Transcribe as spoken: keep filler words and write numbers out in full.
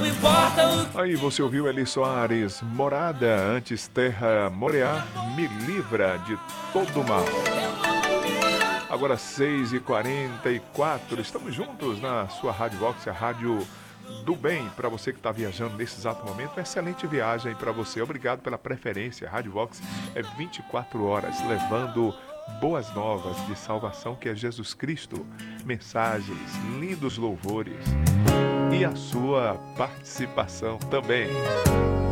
não importa o Aí você ouviu Eli Soares, Morada, antes Terra Moreá, me livra de todo mal. Agora seis e quarenta e quatro, estamos juntos na sua Rádio Vox, a rádio do bem, para você que está viajando nesse exato momento. Uma excelente viagem para você. Obrigado pela preferência. Rádio Vox é vinte e quatro horas, levando boas novas de salvação, que é Jesus Cristo. Mensagens, lindos louvores e a sua participação também.